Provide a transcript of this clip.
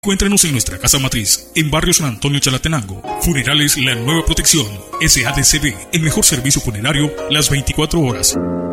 Encuéntranos en nuestra casa matriz, en Barrio San Antonio Chalatenango. Funerales La Nueva Protección, SADCB, el mejor servicio funerario las 24 horas.